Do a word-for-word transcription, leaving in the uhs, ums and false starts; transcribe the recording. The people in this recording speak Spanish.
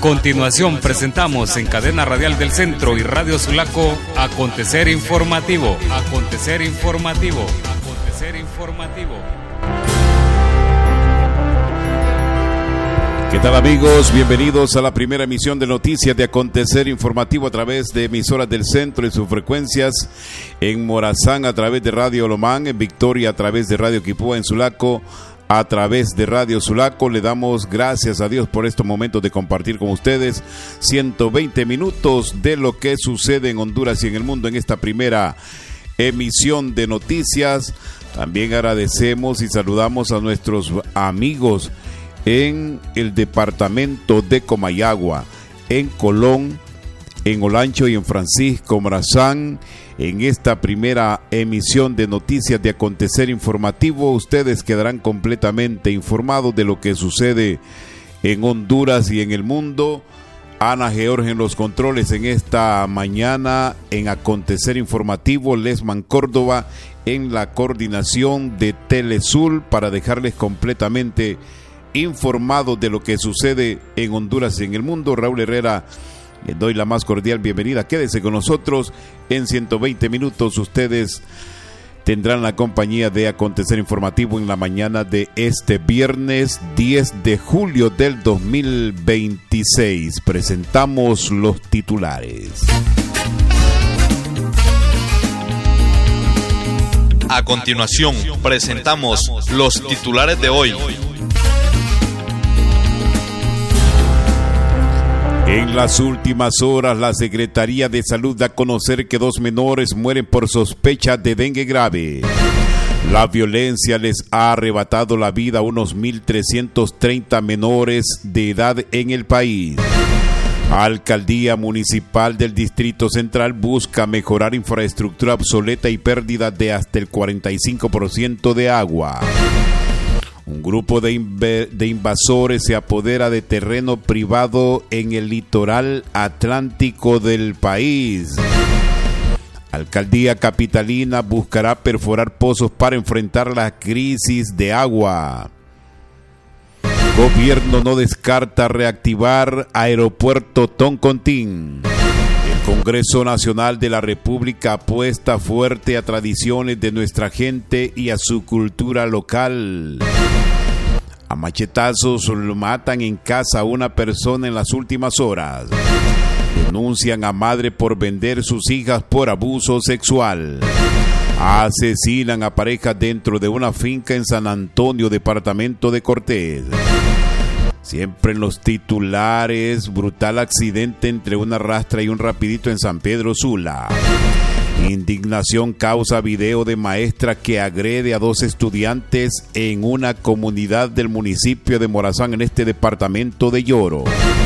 continuación presentamos en Cadena Radial del Centro y Radio Sulaco Acontecer Informativo. Acontecer Informativo. Acontecer Informativo. ¿Qué tal, amigos? Bienvenidos a la primera emisión de Noticias de Acontecer Informativo a través de emisoras del centro y sus frecuencias en Morazán a través de Radio Lomán, en Victoria a través de Radio Quipúa, en Sulaco a través de Radio Sulaco. Le damos gracias a Dios por estos momentos de compartir con ustedes ciento veinte minutos de lo que sucede en Honduras y en el mundo en esta primera emisión de noticias. También agradecemos y saludamos a nuestros amigos en el departamento de Comayagua, en Colón, en Olancho y en Francisco Morazán. En esta primera emisión de Noticias de Acontecer Informativo, ustedes quedarán completamente informados de lo que sucede en Honduras y en el mundo. Ana George en los controles en esta mañana en Acontecer Informativo, Lesman Córdoba en la coordinación de Telesul para dejarles completamente informados de lo que sucede en Honduras y en el mundo. Raúl Herrera, les doy la más cordial bienvenida. Quédese con nosotros en ciento veinte minutos. Ustedes tendrán la compañía de Acontecer Informativo en la mañana de este viernes diez de julio del dos mil veintiséis. Presentamos los titulares. A continuación, presentamos los titulares de hoy. En las últimas horas, la Secretaría de Salud da a conocer que dos menores mueren por sospecha de dengue grave. La violencia les ha arrebatado la vida a unos mil trescientos treinta menores de edad en el país. Alcaldía Municipal del Distrito Central busca mejorar infraestructura obsoleta y pérdida de hasta el cuarenta y cinco por ciento de agua. Un grupo de, inv- de invasores se apodera de terreno privado en el litoral atlántico del país. Alcaldía Capitalina buscará perforar pozos para enfrentar la crisis de agua. Gobierno no descarta reactivar Aeropuerto Toncontín. El Congreso Nacional de la República apuesta fuerte a tradiciones de nuestra gente y a su cultura local. A machetazos lo matan en casa a una persona en las últimas horas. Denuncian a madre por vender sus hijas por abuso sexual. Asesinan a pareja dentro de una finca en San Antonio, departamento de Cortés. Siempre en los titulares, brutal accidente entre una rastra y un rapidito en San Pedro Sula. Indignación causa video de maestra que agrede a dos estudiantes en una comunidad del municipio de Morazán en este departamento de Lloro.